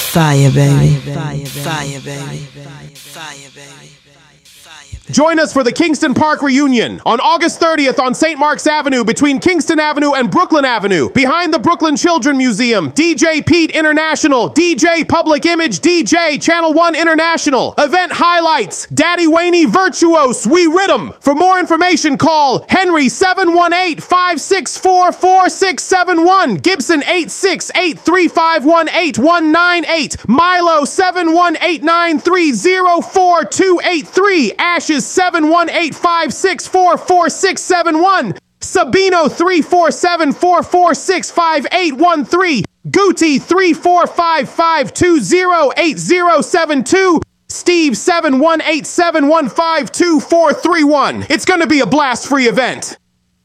Fire, baby. Fire, baby. Fire, baby. Join us for the Kingston Park reunion on August 30th on St. Mark's Avenue between Kingston Avenue and Brooklyn Avenue. Behind the Brooklyn Children Museum, DJ Pete International, DJ Public Image DJ, Channel 1 International. Event highlights, Daddy Waney Virtuose, We Rhythm. For more information, call Henry 718-564-4671, Gibson 868-351-8198, Milo 718-930-4283, Ashes 718-564-4671, Sabino 347-446-5813, Gucci 3455-208072, Steve 718-715-2431. It's going to be a blast-free event.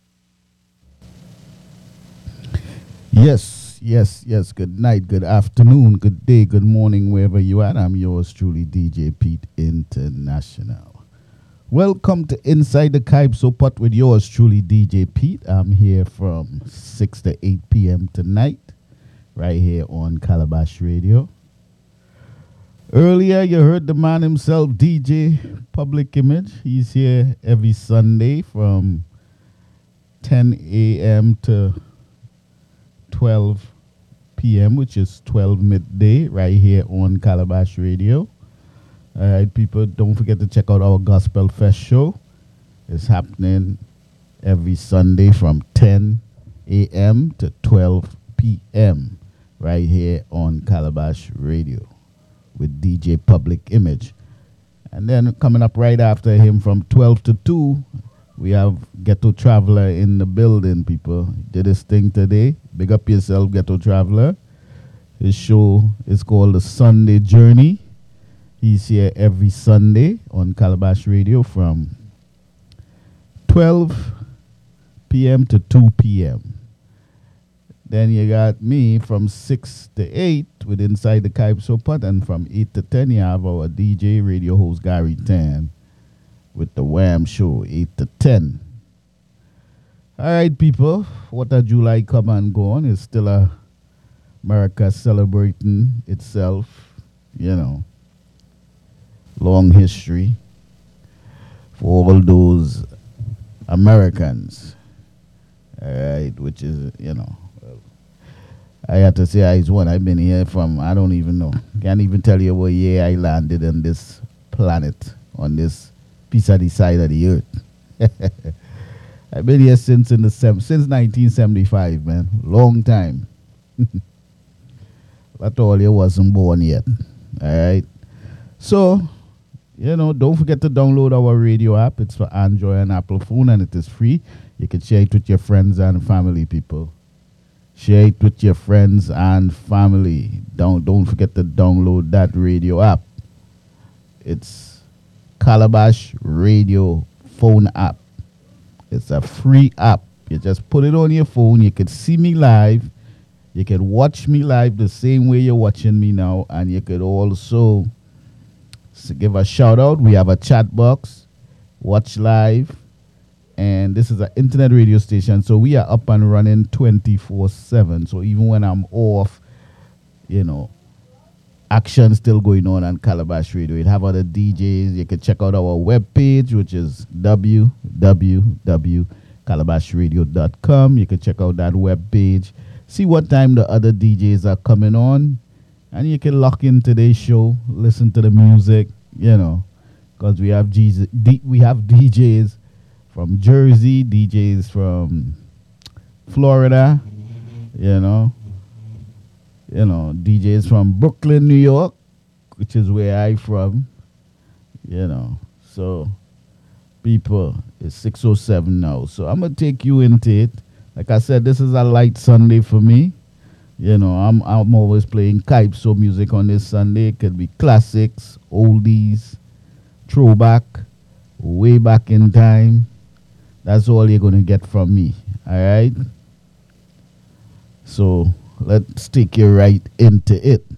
Yes. Good night, good afternoon, good day, good morning, wherever you are. I'm yours truly, DJ Pete International. Welcome to Inside the Calypso Pot with yours truly, DJ Pete. I'm here from 6 to 8 p.m. tonight, right here on Calabash Radio. Earlier, you heard the man himself, DJ Public Image. He's here every Sunday from 10 a.m. to 12 p.m., which is 12 midday, right here on Calabash Radio. All right, people, don't forget to check out our Gospel Fest show. It's happening every Sunday from 10 a.m. to 12 p.m. right here on Calabash Radio with DJ Public Image. And then coming up right after him from 12 to 2, we have Ghetto Traveler in the building, people. Did his thing today. Big up yourself, Ghetto Traveler. His show is called The Sunday Journey. He's here every Sunday on Calabash Radio from 12 p.m. to 2 p.m. Then you got me from 6 to 8 with Inside the Calypso Pot, and from 8 to 10 you have our DJ radio host Gary Tan with the Wham Show, 8 to 10. All right, people, what a July come and go on. It's still America celebrating itself, you know. Long history for all those Americans, all right, which is, you know, I have to say I've been here from, I don't even know, can't even tell you what year I landed on this planet, on this piece of the side of the earth. I've been here since 1975, man, long time. But all you wasn't born yet, all right. So, you know, don't forget to download our radio app. It's for Android and Apple phone, and it is free. You can share it with your friends and family, people. Share it with your friends and family. Don't forget to download that radio app. It's Calabash Radio phone app. It's a free app. You just put it on your phone. You can see me live. You can watch me live the same way you're watching me now, and you could also give a shout out. We have a chat box, watch live, and this is an internet radio station, so we are up and running 24/7. So even when I'm off, you know, action still going on Calabash Radio. It have other DJs. You can check out our webpage, which is www.calabashradio.com. You can check out that webpage, see what time the other DJs are coming on. And you can lock in today's show, listen to the music, you know, because we have DJs from Jersey, DJs from Florida, you know, DJs from Brooklyn, New York, which is where I'm from, you know. So, people, it's 6:07 now. So I'm going to take you into it. Like I said, this is a light Sunday for me. You know, I'm always playing calypso music on this Sunday. It could be classics, oldies, throwback, way back in time. That's all you're going to get from me, all right? So let's take you right into it.